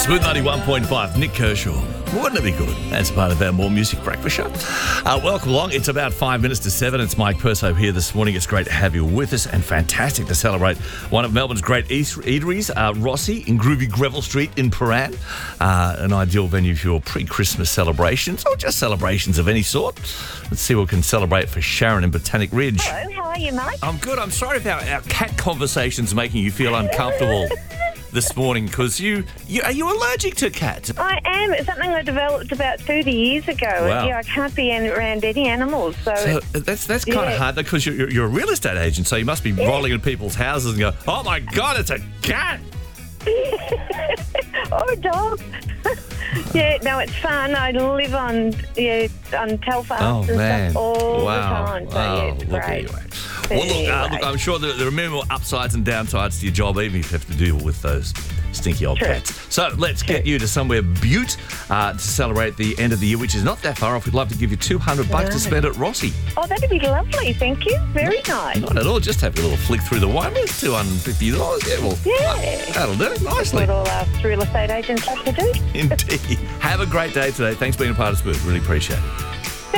Smooth 91.5, Nick Kershaw. Wouldn't it be good? That's part of our More Music Breakfast show. Welcome along. It's about 5 minutes to 7. It's Mike Perso here this morning. It's great to have you with us and fantastic to celebrate one of Melbourne's great eateries, Rossi in Groovy Greville Street in Paran. An ideal venue for your pre-Christmas celebrations or just celebrations of any sort. Let's see what we can celebrate for Sharon in Botanic Ridge. Hello, how are you, Mike? I'm good. I'm sorry if our cat conversation's making you feel uncomfortable this morning because are you allergic to cats? I am. It's something I developed about 30 years ago. Wow. Yeah, I can't be around any animals. So that's kind of hard because you're a real estate agent, so you must be rolling in people's houses and go, oh my God, it's a cat. or a dog. Yeah, no, it's fun. I live on Telfast and stuff all the time. So yeah, it's great. Look, I'm sure there are many more upsides and downsides to your job, even if you have to deal with those stinky old cats. So let's get you to somewhere Butte to celebrate the end of the year, which is not that far off. We'd love to give you $200 to spend at Rossi. Oh, that'd be lovely. Thank you. Very nice. Not at all. Just have a little flick through the wine list. $250. Yeah, that'll do it nicely. What all our real estate agents have to do. Indeed. Have a great day today. Thanks for being a part of Smooth. Really appreciate it.